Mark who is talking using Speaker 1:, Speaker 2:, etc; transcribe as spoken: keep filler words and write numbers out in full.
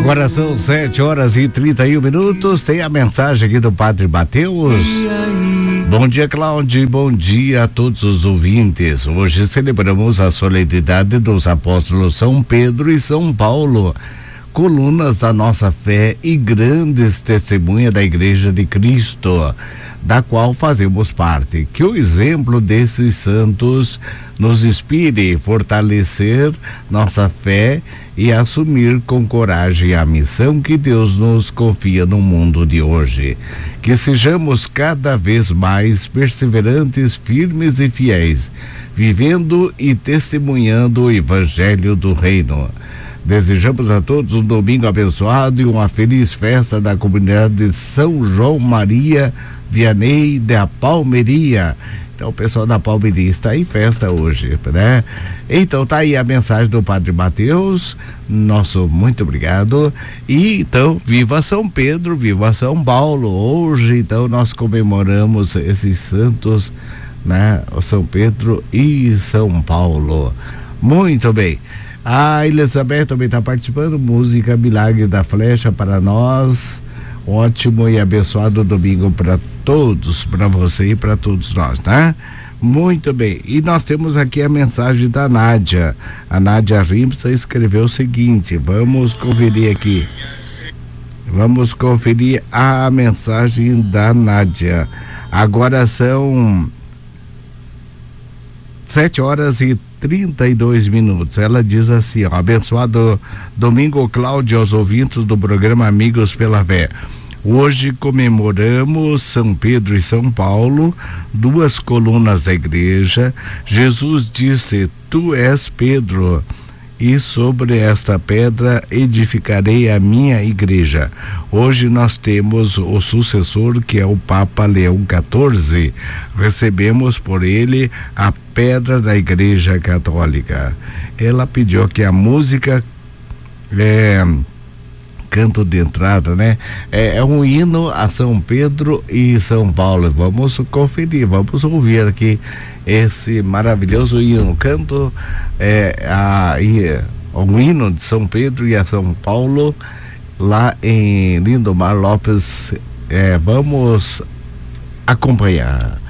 Speaker 1: Agora são sete horas e trinta e um minutos. Tem a mensagem aqui do Padre Mateus. Bom dia, Cláudio. Bom dia a todos os ouvintes. Hoje celebramos a solenidade dos apóstolos São Pedro e São Paulo, colunas da nossa fé e grandes testemunhas da Igreja de Cristo, da qual fazemos parte. Que o exemplo desses santos nos inspire, fortalecer nossa fé e assumir com coragem a missão que Deus nos confia no mundo de hoje. Que sejamos cada vez mais perseverantes, firmes e fiéis, vivendo e testemunhando o Evangelho do Reino. Desejamos a todos um domingo abençoado e uma feliz festa da comunidade de São João Maria Vianney da Palmeria. Então o pessoal da Palmeria está em festa hoje, né? Então tá aí a mensagem do Padre Mateus, nosso muito obrigado. E então, viva São Pedro, viva São Paulo. Hoje então nós comemoramos esses santos, né? O São Pedro e São Paulo. Muito bem. A Elizabeth também está participando. Música Milagre da Flecha para nós. Ótimo e abençoado domingo para todos, para você e para todos nós, tá? Muito bem. E nós temos aqui a mensagem da Nádia. A Nádia Rimsa escreveu o seguinte, vamos conferir aqui. Vamos conferir a mensagem da Nádia. Agora são sete horas e trinta e dois minutos. Ela diz assim, ó: abençoado domingo, Cláudio, aos ouvintes do programa Amigos pela Fé. Hoje comemoramos São Pedro e São Paulo, duas colunas da igreja. Jesus disse: tu és Pedro, e sobre esta pedra edificarei a minha igreja. Hoje nós temos o sucessor, que é o Papa Leão quatorze. Recebemos por ele a pedra da Igreja Católica. Ela pediu que a música é canto de entrada, né? É, é um hino a São Pedro e São Paulo. Vamos conferir, vamos ouvir aqui esse maravilhoso hino. Canto é, a, e, um hino de São Pedro e a São Paulo, lá em Lindomar Lopes. É, vamos acompanhar.